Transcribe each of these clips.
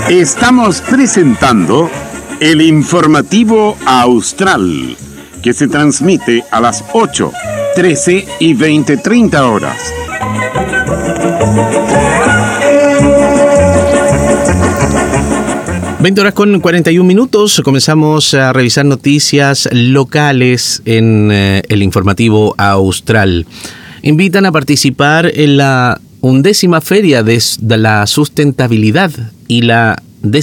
Estamos presentando el informativo Austral, que se transmite a las 8, 13 y 20:30 horas. Horas con 41 minutos. Comenzamos a revisar noticias locales en el informativo Austral. Invitan a participar en la 11ª Feria de la Sustentabilidad y la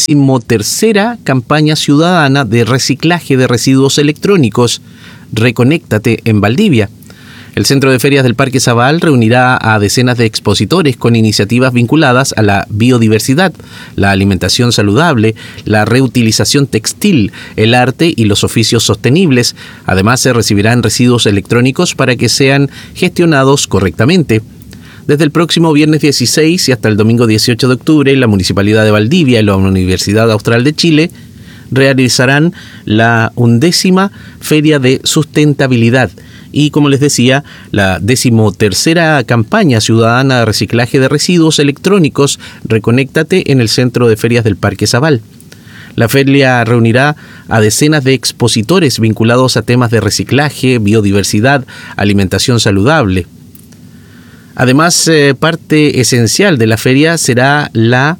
13ª Campaña Ciudadana de Reciclaje de Residuos Electrónicos, Reconéctate, en Valdivia. El Centro de Ferias del Parque Zabal reunirá a decenas de expositores con iniciativas vinculadas a la biodiversidad, la alimentación saludable, la reutilización textil, el arte y los oficios sostenibles. Además, se recibirán residuos electrónicos para que sean gestionados correctamente. Desde el próximo viernes 16 y hasta el domingo 18 de octubre, la Municipalidad de Valdivia y la Universidad Austral de Chile realizarán la 11ª Feria de Sustentabilidad y, como les decía, la 13ª Campaña Ciudadana de Reciclaje de Residuos Electrónicos, Reconéctate, en el Centro de Ferias del Parque Zabal. La feria reunirá a decenas de expositores vinculados a temas de reciclaje, biodiversidad, alimentación saludable. Además, parte esencial de la feria será la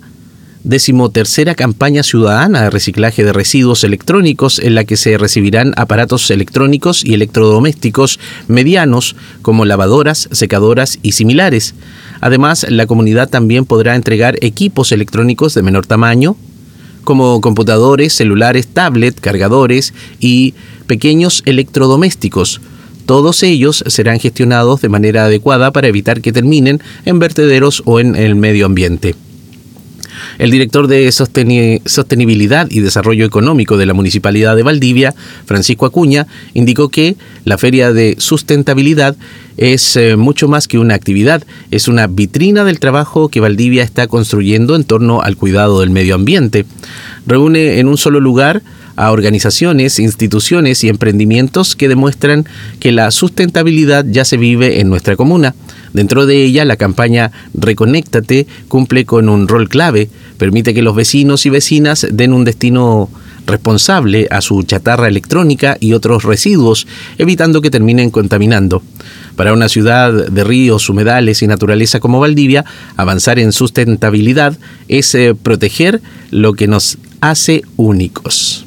13ª Campaña Ciudadana de Reciclaje de Residuos Electrónicos, en la que se recibirán aparatos electrónicos y electrodomésticos medianos como lavadoras, secadoras y similares. Además, la comunidad también podrá entregar equipos electrónicos de menor tamaño, como computadores, celulares, tablet, cargadores y pequeños electrodomésticos. Todos ellos serán gestionados de manera adecuada para evitar que terminen en vertederos o en el medio ambiente. El director de Sostenibilidad y Desarrollo Económico de la Municipalidad de Valdivia, Francisco Acuña, indicó que la Feria de Sustentabilidad es mucho más que una actividad, es una vitrina del trabajo que Valdivia está construyendo en torno al cuidado del medio ambiente. Reúne en un solo lugar a organizaciones, instituciones y emprendimientos que demuestran que la sustentabilidad ya se vive en nuestra comuna. Dentro de ella, la campaña Reconéctate cumple con un rol clave, permite que los vecinos y vecinas den un destino responsable a su chatarra electrónica y otros residuos, evitando que terminen contaminando. Para una ciudad de ríos, humedales y naturaleza como Valdivia, avanzar en sustentabilidad es proteger lo que nos hace únicos.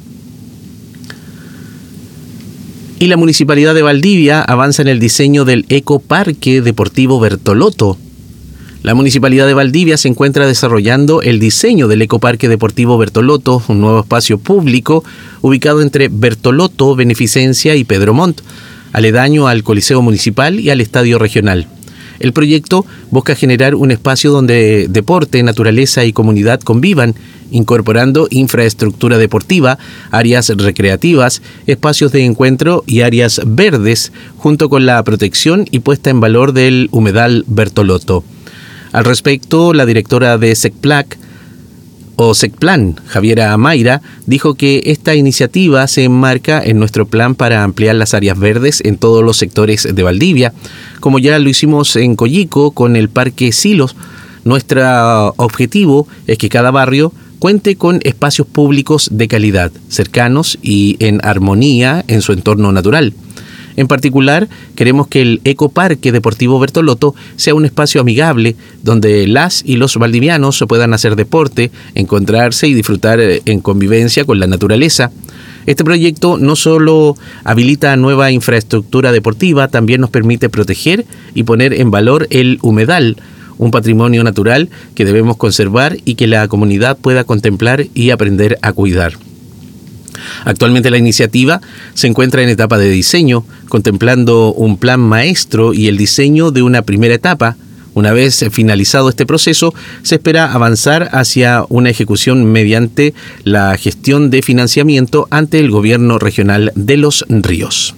Y la Municipalidad de Valdivia avanza en el diseño del Ecoparque Deportivo Bertolotto. La Municipalidad de Valdivia se encuentra desarrollando el diseño del Ecoparque Deportivo Bertolotto, un nuevo espacio público ubicado entre Bertolotto, Beneficencia y Pedro Montt, aledaño al Coliseo Municipal y al Estadio Regional. El proyecto busca generar un espacio donde deporte, naturaleza y comunidad convivan, incorporando infraestructura deportiva, áreas recreativas, espacios de encuentro y áreas verdes, junto con la protección y puesta en valor del humedal Bertolotto. Al respecto, la directora de SECPLAN, Javiera Mayra, dijo que esta iniciativa se enmarca en nuestro plan para ampliar las áreas verdes en todos los sectores de Valdivia, como ya lo hicimos en Coyico con el Parque Silos. Nuestro objetivo es que cada barrio cuente con espacios públicos de calidad, cercanos y en armonía en su entorno natural. En particular, queremos que el Ecoparque Deportivo Bertolotto sea un espacio amigable donde las y los valdivianos puedan hacer deporte, encontrarse y disfrutar en convivencia con la naturaleza. Este proyecto no solo habilita nueva infraestructura deportiva, también nos permite proteger y poner en valor el humedal, un patrimonio natural que debemos conservar y que la comunidad pueda contemplar y aprender a cuidar. Actualmente la iniciativa se encuentra en etapa de diseño, contemplando un plan maestro y el diseño de una primera etapa. Una vez finalizado este proceso, se espera avanzar hacia una ejecución mediante la gestión de financiamiento ante el Gobierno Regional de Los Ríos.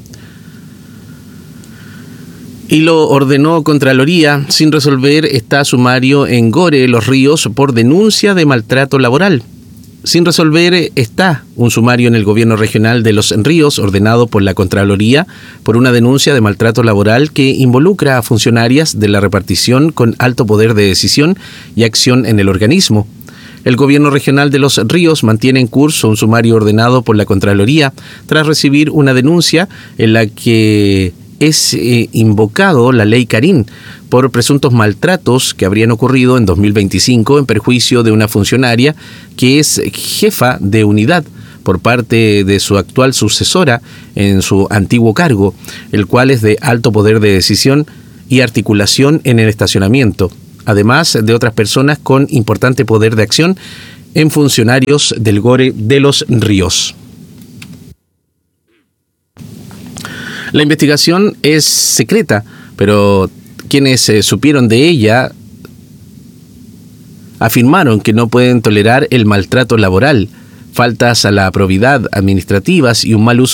Y lo ordenó Contraloría. Sin resolver está sumario en Gore, Los Ríos, por denuncia de maltrato laboral. Sin resolver está un sumario en el Gobierno Regional de Los Ríos ordenado por la Contraloría por una denuncia de maltrato laboral que involucra a funcionarias de la repartición con alto poder de decisión y acción en el organismo. El gobierno regional de Los Ríos mantiene en curso un sumario ordenado por la Contraloría tras recibir una denuncia en la que es invocado la ley Carín por presuntos maltratos que habrían ocurrido en 2025 en perjuicio de una funcionaria que es jefa de unidad por parte de su actual sucesora en su antiguo cargo, el cual es de alto poder de decisión y articulación en el estacionamiento, además de otras personas con importante poder de acción en funcionarios del GORE de Los Ríos. La investigación es secreta, pero quienes supieron de ella afirmaron que no pueden tolerar el maltrato laboral, faltas a la probidad administrativas y un mal uso